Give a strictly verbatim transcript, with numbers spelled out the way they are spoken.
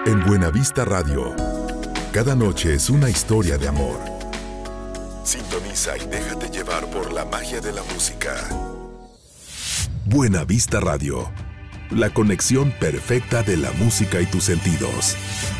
En Buenavista Radio, cada noche es una historia de amor. Sintoniza y déjate llevar por la magia de la música. Buenavista Radio, la conexión perfecta de la música y tus sentidos.